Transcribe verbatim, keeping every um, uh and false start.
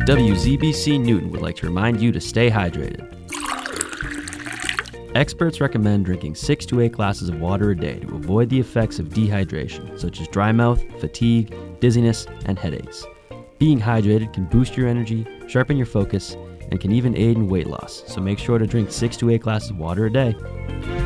W Z B C Newton would like to remind you to stay hydrated. Experts recommend drinking six to eight glasses of water a day to avoid the effects of dehydration, such as dry mouth, fatigue, dizziness, and headaches. Being hydrated can boost your energy, sharpen your focus, and can even aid in weight loss, so make sure to drink six to eight glasses of water a day.